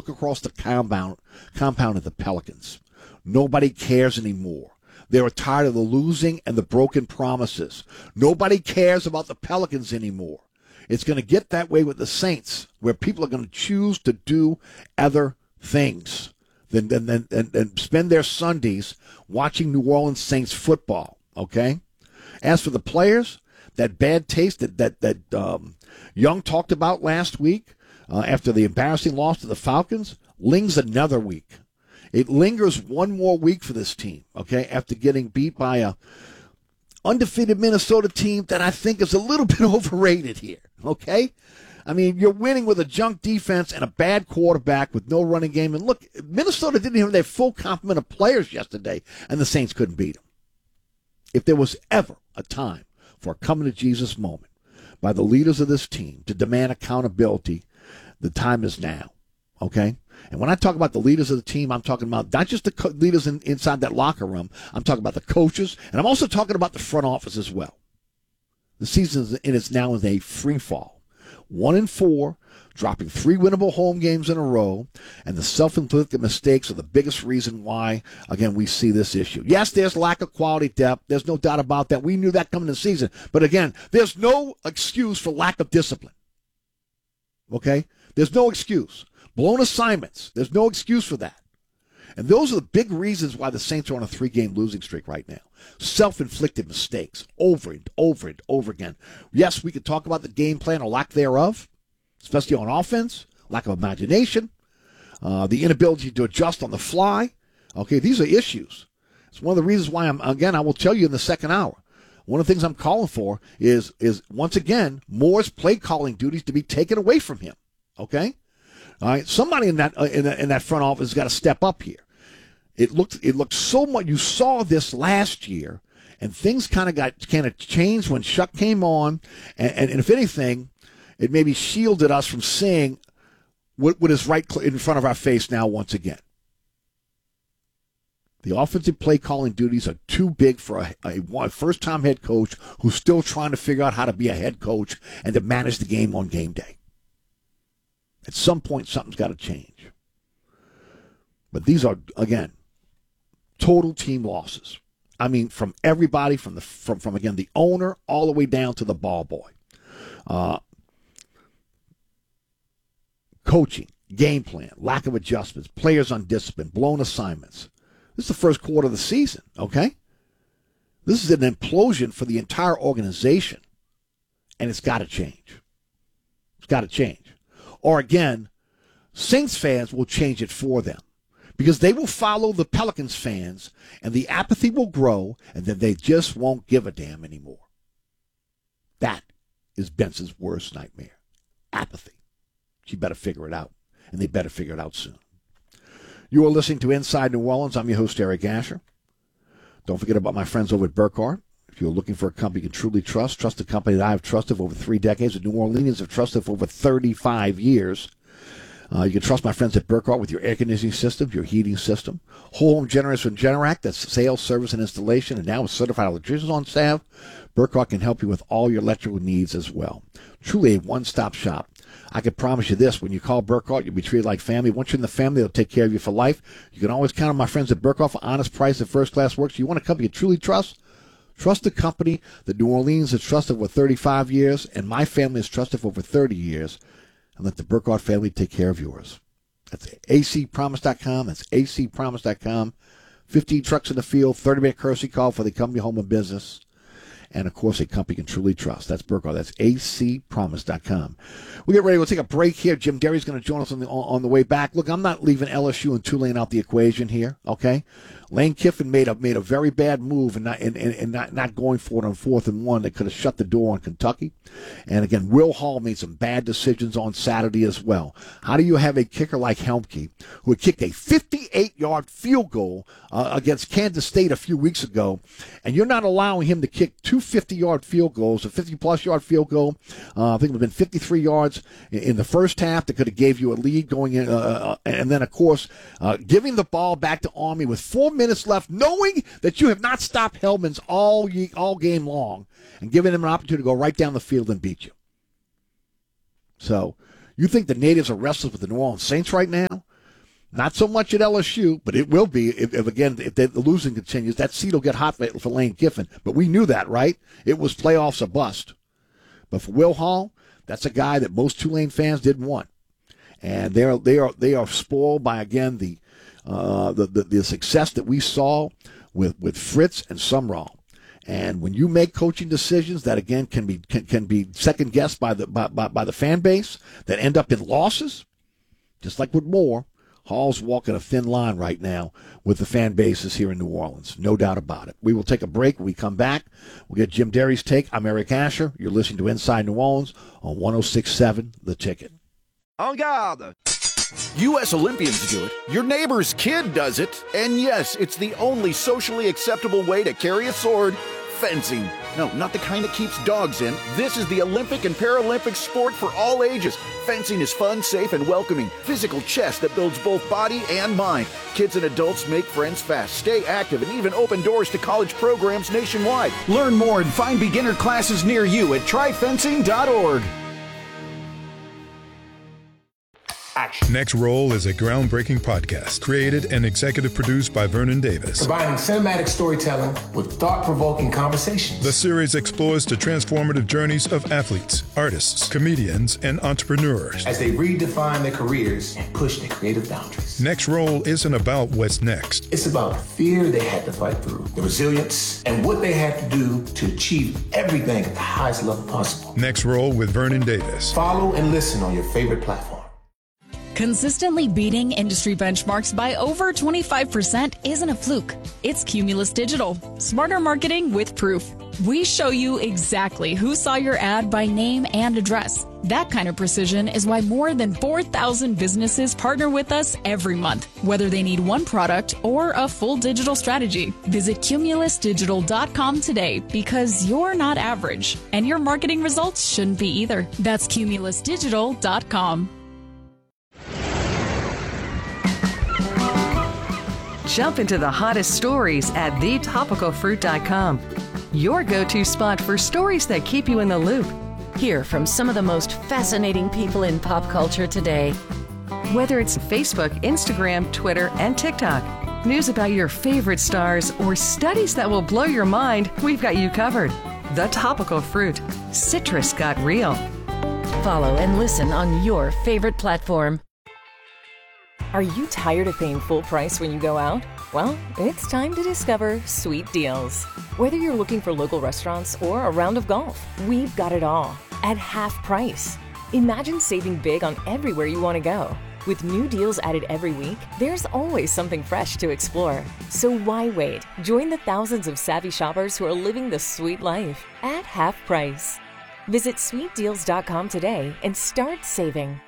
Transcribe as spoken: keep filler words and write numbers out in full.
look across the compound, compound of the Pelicans. Nobody cares anymore. They're tired of the losing and the broken promises. Nobody cares about the Pelicans anymore. It's going to get that way with the Saints, where people are going to choose to do other things than, than, than, than, than spend their Sundays watching New Orleans Saints football, okay? As for the players, that bad taste that, that, that um, Young talked about last week uh, after the embarrassing loss to the Falcons, lingers another week. It lingers one more week for this team, okay, after getting beat by a undefeated Minnesota team that I think is a little bit overrated here, okay? I mean, you're winning with a junk defense and a bad quarterback with no running game. And look, Minnesota didn't have their full complement of players yesterday, and the Saints couldn't beat them. If there was ever a time for a coming-to-Jesus moment by the leaders of this team to demand accountability, the time is now, okay? And when I talk about the leaders of the team, I'm talking about not just the co- leaders in, inside that locker room. I'm talking about the coaches, and I'm also talking about the front office as well. The season is, it is now in a free fall. One and four, dropping three winnable home games in a row, and the self-inflicted mistakes are the biggest reason why, again, we see this issue. Yes, there's lack of quality depth. There's no doubt about that. We knew that coming in the season. But again, there's no excuse for lack of discipline. Okay? There's no excuse. Blown assignments. There's no excuse for that. And those are the big reasons why the Saints are on a three-game losing streak right now. Self-inflicted mistakes over and over and over again. Yes, we could talk about the game plan or lack thereof, especially on offense, lack of imagination, uh, the inability to adjust on the fly. Okay, these are issues. It's one of the reasons why I'm, again, I will tell you in the second hour, one of the things I'm calling for is, is once again, Moore's play calling duties to be taken away from him. Okay? All right, somebody in that uh, in, that, in that front office has got to step up here. It looked it looked so much. You saw this last year, and things kind of got kind of changed when Shuck came on, and, and, and if anything, it maybe shielded us from seeing what, what is right in front of our face now once again. The offensive play calling duties are too big for a, a, a first-time head coach who's still trying to figure out how to be a head coach and to manage the game on game day. At some point, something's got to change. But these are, again, total team losses. I mean, from everybody, from, the from, from again, the owner all the way down to the ball boy. Uh, coaching, game plan, lack of adjustments, players undisciplined, blown assignments. This is the first quarter of the season, okay? This is an implosion for the entire organization, and it's got to change. It's got to change. Or again, Saints fans will change it for them because they will follow the Pelicans fans and the apathy will grow and then they just won't give a damn anymore. That is Benson's worst nightmare. Apathy. She better figure it out, and they better figure it out soon. You are listening to Inside New Orleans. I'm your host, Eric Asher. Don't forget about my friends over at Burkhardt. If you're looking for a company you can truly trust, trust a company that I've trusted for over three decades, and New Orleans have trusted for over thirty-five years. Uh, you can trust my friends at Burkhardt with your air conditioning system, your heating system. Whole Home Generators from Generac, that's sales, service, and installation, and now with certified electricians on staff. Burkhardt can help you with all your electrical needs as well. Truly a one-stop shop. I can promise you this, when you call Burkhardt, you'll be treated like family. Once you're in the family, they'll take care of you for life. You can always count on my friends at Burkhardt for honest price and first-class work. So you want a company you truly trust? Trust a company that New Orleans has trusted for thirty-five years, and my family has trusted for over thirty years, and let the Burkhardt family take care of yours. That's A C promise dot com. That's A C promise dot com. fifteen trucks in the field, thirty-minute courtesy call for the company, home, and business. And, of course, a company you can truly trust. That's Burkhardt. That's A C promise dot com. We get ready. We'll take a break here. Jim Derry's going to join us on the, on the way back. Look, I'm not leaving L S U and Tulane out the equation here, okay? Lane Kiffin made a made a very bad move and not and, and, and not, not going for it on fourth and one. They could have shut the door on Kentucky. And again, Will Hall made some bad decisions on Saturday as well. How do you have a kicker like Helmke, who had kicked a fifty-eight-yard field goal uh, against Kansas State a few weeks ago, and you're not allowing him to kick two fifty-yard field goals, a fifty-plus-yard field goal? Uh, I think it would have been fifty-three yards in, in the first half that could have gave you a lead going in, uh, and then, of course, uh, giving the ball back to Army with four minutes left, knowing that you have not stopped Hellmans all ye- all game long, and giving him an opportunity to go right down the field and beat you. So, you think the natives are restless with the New Orleans Saints right now? Not so much at L S U, but it will be if, if again, if the losing continues, that seat will get hot for, for Lane Kiffin. But we knew that, right? It was playoffs or bust. But for Will Hall, that's a guy that most Tulane fans didn't want. And they are they are they are spoiled by again the uh, the, the the success that we saw with, with Fritz and Sumrall. And when you make coaching decisions that again can be can, can be second guessed by the by, by, by the fan base that end up in losses, just like with Moore, Hall's walking a thin line right now with the fan bases here in New Orleans. No doubt about it. We will take a break. When we come back, we'll get Jim Derry's take. I'm Eric Asher. You're listening to Inside New Orleans on one oh six point seven The Ticket. En garde! U S Olympians do it. Your neighbor's kid does it. And yes, it's the only socially acceptable way to carry a sword. Fencing. No, not the kind that keeps dogs in. This is the Olympic and Paralympic sport for all ages. Fencing is fun, safe, and welcoming. Physical chess that builds both body and mind. Kids and adults make friends fast, stay active, and even open doors to college programs nationwide. Learn more and find beginner classes near you at try fencing dot org. Action. Next Roll is a groundbreaking podcast created and executive produced by Vernon Davis. Combining cinematic storytelling with thought-provoking conversations. The series explores the transformative journeys of athletes, artists, comedians, and entrepreneurs as they redefine their careers and push their creative boundaries. Next Roll isn't about what's next. It's about the fear they had to fight through, the resilience, and what they had to do to achieve everything at the highest level possible. Next Roll with Vernon Davis. Follow and listen on your favorite platform. Consistently beating industry benchmarks by over twenty-five percent isn't a fluke. It's Cumulus Digital. Smarter marketing with proof. We show you exactly who saw your ad by name and address. That kind of precision is why more than four thousand businesses partner with us every month, whether they need one product or a full digital strategy. Visit cumulus digital dot com today because you're not average, and your marketing results shouldn't be either. That's cumulus digital dot com. Jump into the hottest stories at the topical fruit dot com. Your go-to spot for stories that keep you in the loop. Hear from some of the most fascinating people in pop culture today. Whether it's Facebook, Instagram, Twitter, and TikTok, news about your favorite stars, or studies that will blow your mind, we've got you covered. The Topical Fruit. Citrus got real. Follow and listen on your favorite platform. Are you tired of paying full price when you go out? Well, it's time to discover Sweet Deals. Whether you're looking for local restaurants or a round of golf, we've got it all at half price. Imagine saving big on everywhere you want to go. With new deals added every week, there's always something fresh to explore. So why wait? Join the thousands of savvy shoppers who are living the sweet life at half price. Visit sweet deals dot com today and start saving.